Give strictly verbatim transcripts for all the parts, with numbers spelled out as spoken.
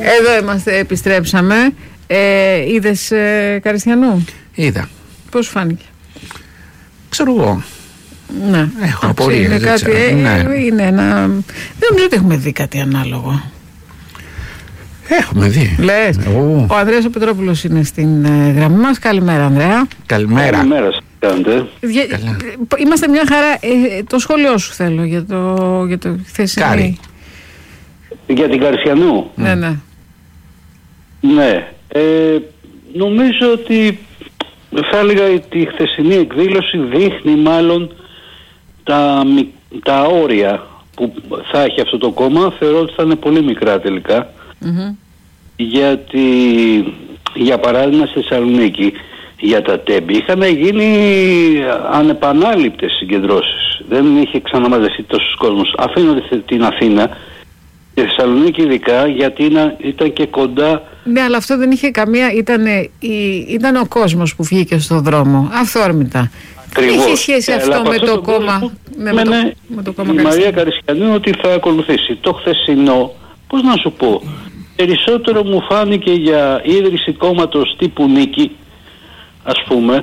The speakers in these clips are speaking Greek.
Εδώ είμαστε, επιστρέψαμε. Ε, είδες ε, Καριστιανού? Είδα. Πώς φάνηκε? Ξέρω εγώ. Ναι. Έχω απορίες. Είναι, κάτι, ε, ναι. είναι ένα... Δεν νομίζω ότι έχουμε δει κάτι ανάλογο. Έχουμε δει. Λες. Ο, ο Ανδρέας ο Πετρόπουλος είναι στην ε, γραμμή μας. Καλημέρα, Ανδρέα. Καλημέρα. Καλημέρα σας κάνετε. Για, είμαστε μια χαρά. Ε, το σχόλιο σου θέλω για το, για το χθεσινή. Κάρι. Για την Καριστιανού. Ναι, ναι. Ναι. Ε, νομίζω ότι θα έλεγα ότι η χθεσινή εκδήλωση δείχνει μάλλον τα, τα όρια που θα έχει αυτό το κόμμα. Θεωρώ ότι θα είναι πολύ μικρά τελικά. Mm-hmm. Γιατί για παράδειγμα στη Θεσσαλονίκη για τα τέμπη είχαν γίνει ανεπανάληπτες συγκεντρώσεις. Δεν είχε ξαναμαζευτεί τόσος κόσμος. Αφήνω την Αθήνα, τη Θεσσαλονίκη ειδικά, γιατί ήταν, ήταν και κοντά. Ναι, αλλά αυτό δεν είχε καμία. Ήταν, η, ήταν ο κόσμος που βγήκε στον δρόμο, αυθόρμητα. Δεν είχε σχέση ε, αυτό με το κόμμα. Ναι, με, το, με το κόμμα η Μαρία Καριστιανού ότι θα ακολουθήσει. Το χθεσινό, πώς να σου πω, περισσότερο μου φάνηκε για ίδρυση κόμματος τύπου Νίκη, ας πούμε,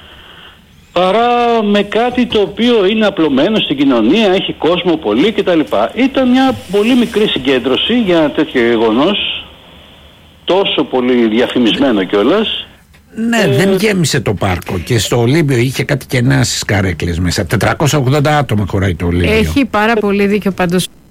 παρά με κάτι το οποίο είναι απλωμένο στην κοινωνία, έχει κόσμο πολύ κτλ. Ήταν μια πολύ μικρή συγκέντρωση για ένα τέτοιο γεγονός, τόσο πολύ διαφημισμένο κιόλας. Ναι, ε... δεν γέμισε το πάρκο και στο Ολύμπιο είχε κάτι κενά στις καρέκλες μέσα. τετρακόσια ογδόντα άτομα χωράει το Ολύμπιο. Έχει πάρα πολύ δίκιο πάντως.